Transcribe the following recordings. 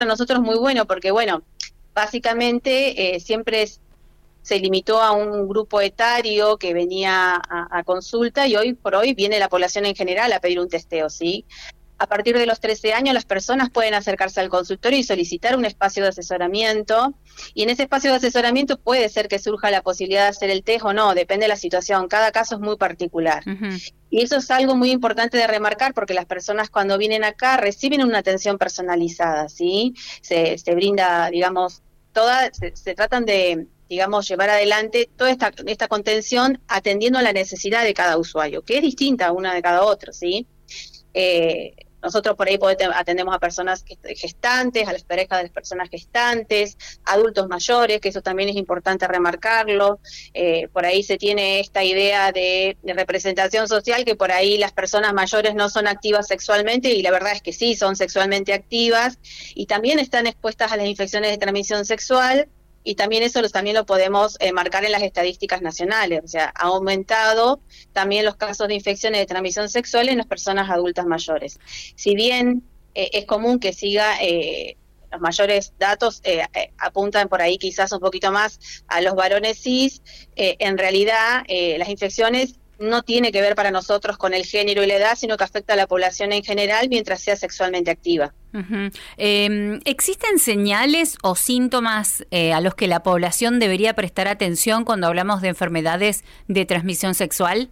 nosotros muy bueno, porque bueno, básicamente siempre se limitó a un grupo etario que venía a consulta y hoy por hoy viene la población en general a pedir un testeo, ¿sí? A partir de los 13 años las personas pueden acercarse al consultorio y solicitar un espacio de asesoramiento, y en ese espacio de asesoramiento puede ser que surja la posibilidad de hacer el test o no, depende de la situación, cada caso es muy particular. Ujú. Y eso es algo muy importante de remarcar, porque las personas cuando vienen acá reciben una atención personalizada, ¿sí? Se brinda, digamos, se tratan de, digamos, llevar adelante toda esta contención atendiendo a la necesidad de cada usuario, que es distinta una de cada otro, ¿sí? Eh, Nosotros por ahí atendemos a personas gestantes, a las parejas de las personas gestantes, adultos mayores, que eso también es importante remarcarlo. Por ahí se tiene esta idea de representación social, que por ahí las personas mayores no son activas sexualmente, y la verdad es que sí, son sexualmente activas, y también están expuestas a las infecciones de transmisión sexual, y también eso también lo podemos marcar en las estadísticas nacionales. O sea, ha aumentado también los casos de infecciones de transmisión sexual en las personas adultas mayores. Si bien es común que siga, los mayores datos apuntan por ahí quizás un poquito más a los varones cis, en realidad las infecciones no tiene que ver para nosotros con el género y la edad, sino que afecta a la población en general mientras sea sexualmente activa. Ujú. ¿Existen señales o síntomas a los que la población debería prestar atención cuando hablamos de enfermedades de transmisión sexual?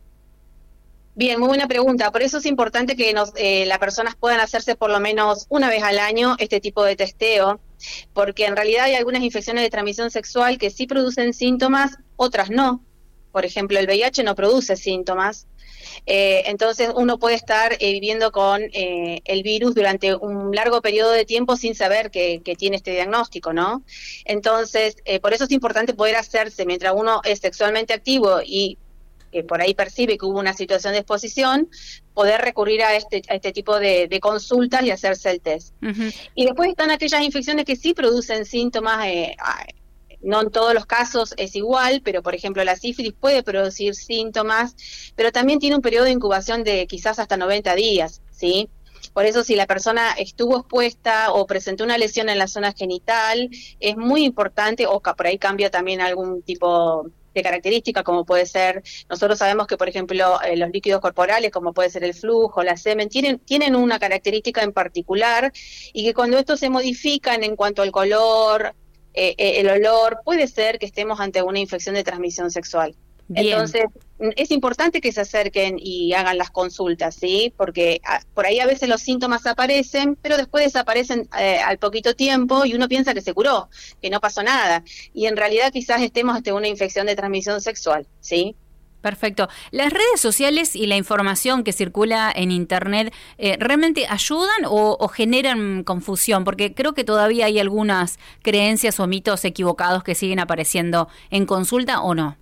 Bien, muy buena pregunta. Por eso es importante que las personas puedan hacerse por lo menos una vez al año este tipo de testeo, porque en realidad hay algunas infecciones de transmisión sexual que sí producen síntomas, otras no. Por ejemplo, el VIH no produce síntomas. Entonces uno puede estar viviendo con el virus durante un largo periodo de tiempo sin saber que tiene este diagnóstico, ¿no? Entonces, por eso es importante poder hacerse, mientras uno es sexualmente activo y por ahí percibe que hubo una situación de exposición, poder recurrir a este tipo de consultas y hacerse el test. Ujú. Y después están aquellas infecciones que sí producen síntomas, no en todos los casos es igual, pero por ejemplo la sífilis puede producir síntomas, pero también tiene un periodo de incubación de quizás hasta 90 días, ¿sí? Por eso si la persona estuvo expuesta o presentó una lesión en la zona genital, es muy importante, o por ahí cambia también algún tipo de característica, como puede ser, nosotros sabemos que por ejemplo los líquidos corporales, como puede ser el flujo, la semen, tienen una característica en particular, y que cuando estos se modifican en cuanto al color, el olor, puede ser que estemos ante una infección de transmisión sexual. Bien. Entonces, es importante que se acerquen y hagan las consultas, ¿sí? Porque por ahí a veces los síntomas aparecen, pero después desaparecen al poquito tiempo y uno piensa que se curó, que no pasó nada. Y en realidad quizás estemos ante una infección de transmisión sexual, ¿sí? Perfecto. ¿Las redes sociales y la información que circula en Internet realmente ayudan o generan confusión? Porque creo que todavía hay algunas creencias o mitos equivocados que siguen apareciendo en consulta, ¿o no?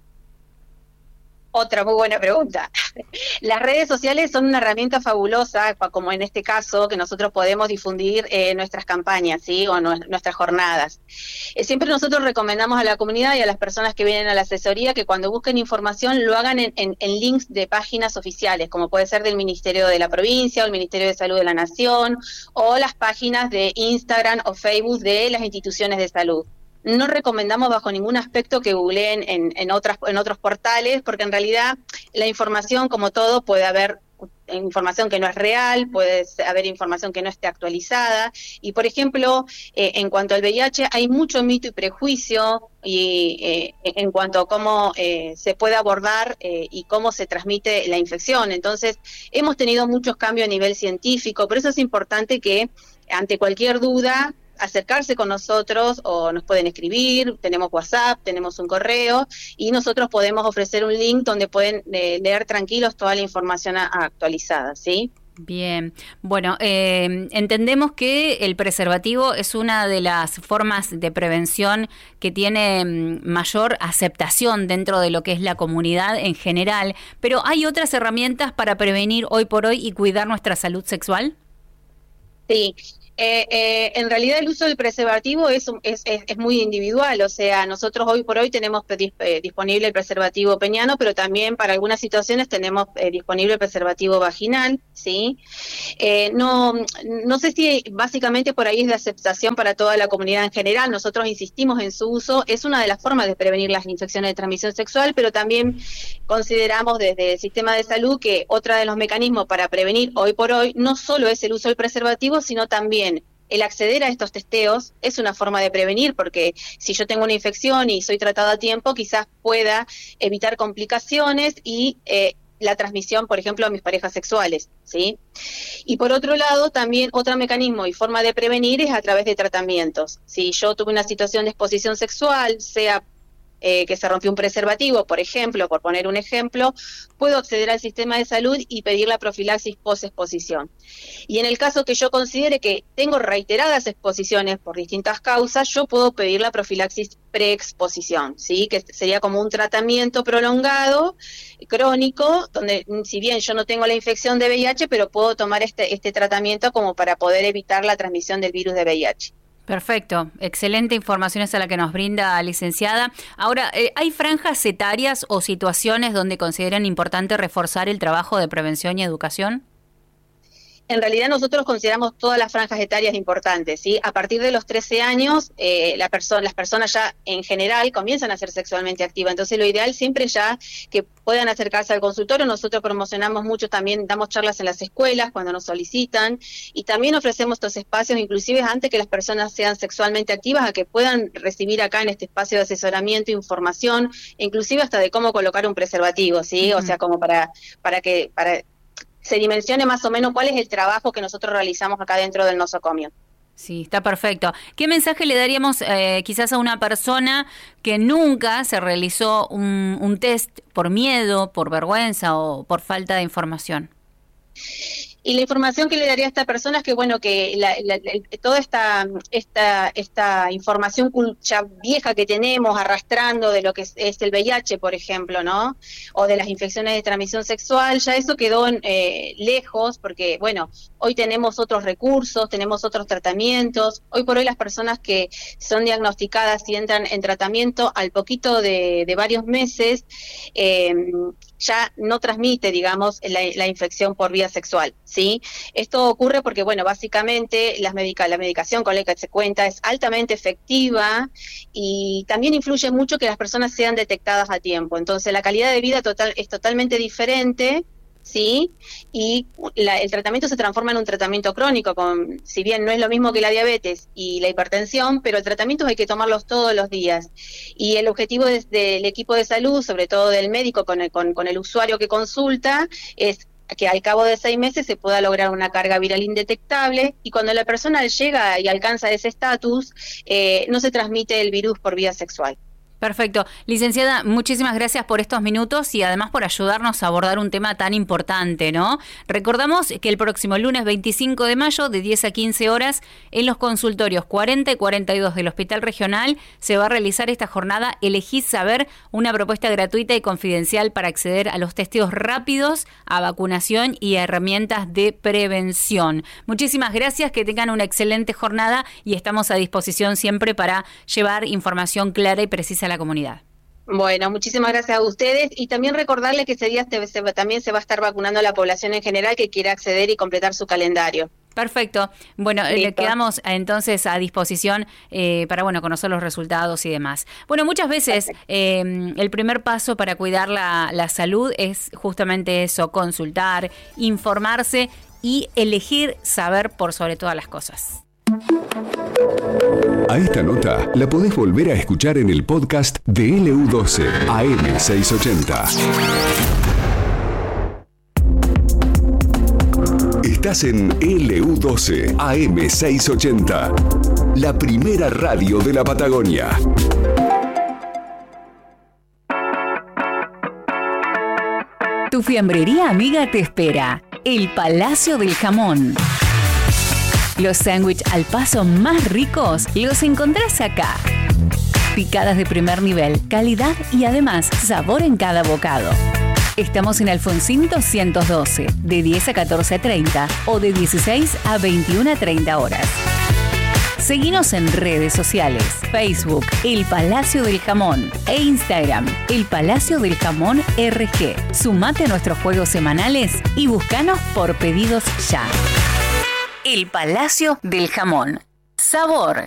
Otra muy buena pregunta. Las redes sociales son una herramienta fabulosa, como en este caso, que nosotros podemos difundir nuestras campañas, ¿sí? O nuestras jornadas. Siempre nosotros recomendamos a la comunidad y a las personas que vienen a la asesoría que cuando busquen información lo hagan en links de páginas oficiales, como puede ser del Ministerio de la Provincia o el Ministerio de Salud de la Nación, o las páginas de Instagram o Facebook de las instituciones de salud. No recomendamos bajo ningún aspecto que googleen en otros portales, porque en realidad la información, como todo, puede haber información que no es real, puede haber información que no esté actualizada, y por ejemplo, en cuanto al VIH hay mucho mito y prejuicio en cuanto a cómo se puede abordar y cómo se transmite la infección. Entonces, hemos tenido muchos cambios a nivel científico, por eso es importante que ante cualquier duda acercarse con nosotros, o nos pueden escribir, tenemos WhatsApp, tenemos un correo, y nosotros podemos ofrecer un link donde pueden leer tranquilos toda la información actualizada, ¿sí? Bien, bueno, entendemos que el preservativo es una de las formas de prevención que tiene mayor aceptación dentro de lo que es la comunidad en general, pero ¿hay otras herramientas para prevenir hoy por hoy y cuidar nuestra salud sexual? Sí, En realidad el uso del preservativo es muy individual, o sea, nosotros hoy por hoy tenemos disponible el preservativo peniano, pero también para algunas situaciones tenemos disponible el preservativo vaginal, ¿sí? No sé si básicamente por ahí es de aceptación para toda la comunidad en general, nosotros insistimos en su uso, es una de las formas de prevenir las infecciones de transmisión sexual, pero también consideramos desde el sistema de salud que otro de los mecanismos para prevenir hoy por hoy no solo es el uso del preservativo, sino también el acceder a estos testeos es una forma de prevenir, porque si yo tengo una infección y soy tratado a tiempo, quizás pueda evitar complicaciones y la transmisión, por ejemplo, a mis parejas sexuales, ¿sí? Y por otro lado, también otro mecanismo y forma de prevenir es a través de tratamientos. Si yo tuve una situación de exposición sexual, sea que se rompió un preservativo, por ejemplo, por poner un ejemplo, puedo acceder al sistema de salud y pedir la profilaxis post-exposición. Y en el caso que yo considere que tengo reiteradas exposiciones por distintas causas, yo puedo pedir la profilaxis preexposición, ¿sí? Que sería como un tratamiento prolongado, crónico, donde si bien yo no tengo la infección de VIH, pero puedo tomar este tratamiento como para poder evitar la transmisión del virus de VIH. Perfecto, excelente información esa la que nos brinda, licenciada. Ahora, ¿hay franjas etarias o situaciones donde consideran importante reforzar el trabajo de prevención y educación? En realidad nosotros consideramos todas las franjas etarias importantes, ¿sí? A partir de los 13 años, las personas ya en general comienzan a ser sexualmente activas, entonces lo ideal siempre ya que puedan acercarse al consultorio. Nosotros promocionamos mucho, también damos charlas en las escuelas cuando nos solicitan, y también ofrecemos estos espacios, inclusive antes que las personas sean sexualmente activas, a que puedan recibir acá en este espacio de asesoramiento, información, inclusive hasta de cómo colocar un preservativo, ¿sí? O sea, como para que se dimensione más o menos cuál es el trabajo que nosotros realizamos acá dentro del nosocomio. Sí, está perfecto. ¿Qué mensaje le daríamos quizás a una persona que nunca se realizó un test por miedo, por vergüenza o por falta de información? Y la información que le daría a esta persona es que, bueno, que toda esta información ya vieja que tenemos arrastrando de lo que es el VIH, por ejemplo, ¿no? O de las infecciones de transmisión sexual, ya eso quedó lejos, porque, bueno, hoy tenemos otros recursos, tenemos otros tratamientos. Hoy por hoy las personas que son diagnosticadas y entran en tratamiento al poquito de varios meses, ya no transmite, digamos, la infección por vía sexual, ¿sí? Esto ocurre porque, bueno, básicamente la medicación con la que se cuenta es altamente efectiva y también influye mucho que las personas sean detectadas a tiempo. Entonces, la calidad de vida es totalmente diferente, ¿sí? Y el tratamiento se transforma en un tratamiento crónico, si bien no es lo mismo que la diabetes y la hipertensión, pero el tratamiento hay que tomarlos todos los días. Y el objetivo del equipo de salud, sobre todo del médico con el usuario que consulta, es que al cabo de 6 meses se pueda lograr una carga viral indetectable, y cuando la persona llega y alcanza ese estatus, no se transmite el virus por vía sexual. Perfecto. Licenciada, muchísimas gracias por estos minutos y además por ayudarnos a abordar un tema tan importante, ¿no? Recordamos que el próximo lunes 25 de mayo, de 10 a 15 horas, en los consultorios 40 y 42 del Hospital Regional, se va a realizar esta jornada Elegí Saber, una propuesta gratuita y confidencial para acceder a los testeos rápidos, a vacunación y a herramientas de prevención. Muchísimas gracias, que tengan una excelente jornada y estamos a disposición siempre para llevar información clara y precisa a la comunidad. Bueno, muchísimas gracias a ustedes, y también recordarles que ese día también se va a estar vacunando a la población en general que quiera acceder y completar su calendario. Perfecto. Bueno, le quedamos entonces a disposición para, bueno, conocer los resultados y demás. Bueno, muchas veces el primer paso para cuidar la salud es justamente eso, consultar, informarse y elegir saber por sobre todas las cosas. A esta nota la podés volver a escuchar en el podcast de LU12 AM680. Estás en LU12 AM680, la primera radio de la Patagonia. Tu fiambrería amiga te espera. El Palacio del Jamón. Los sándwiches al paso más ricos los encontrás acá. Picadas de primer nivel, calidad y además sabor en cada bocado. Estamos en Alfonsín 212, de 10 a 14:30 o de 16 a 21:30 horas. Seguinos en redes sociales, Facebook, El Palacio del Jamón e Instagram, El Palacio del Jamón RG. Sumate a nuestros juegos semanales y búscanos por pedidos ya. El Palacio del Jamón. Sabor